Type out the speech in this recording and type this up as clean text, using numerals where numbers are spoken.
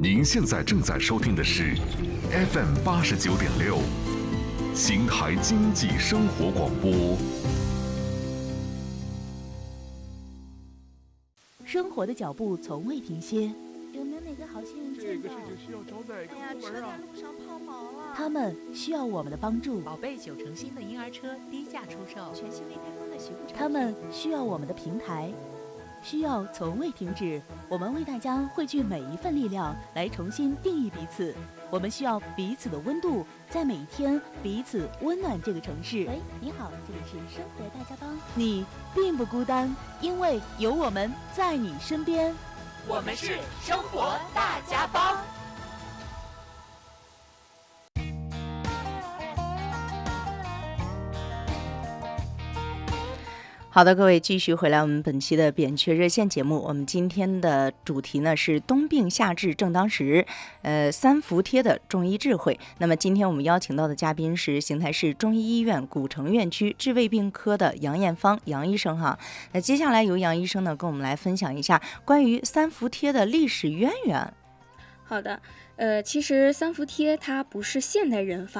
您现在正在收听的是 FM89.6邢台经济生活广播。 生活的脚步从未停歇， 有没有哪个好心人见到？ 这个事情需要招待一个部门啊！ 路上抛锚了。 他们需要我们的帮助。 宝贝9成新的婴儿车低价出售， 全新未开封的洗护产品。 他们需要我们的平台，需要从未停止。我们为大家汇聚每一份力量，来重新定义彼此。我们需要彼此的温度，在每一天彼此温暖这个城市。 喂，你好，这里是生活大家帮。 你并不孤单，因为有我们在你身边。 我们是生活大家帮。 好的，各位继续回来我们本期的扁鹊热线节目。我们今天的主题呢是冬病夏治正当时，三伏贴的中医智慧。那么今天我们邀请到的嘉宾是邢台市中医医院古城院区治胃病科的杨艳芳杨医生哈。那接下来由杨医生呢跟我们来分享一下关于三伏贴的历史渊源。 好的，其实三伏贴它不是现代人发